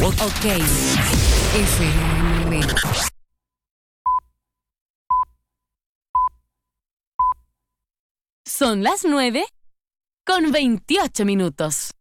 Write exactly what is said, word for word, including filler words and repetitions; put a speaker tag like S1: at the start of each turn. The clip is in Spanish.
S1: Ok. F M. Son las nueve con veintiocho minutos.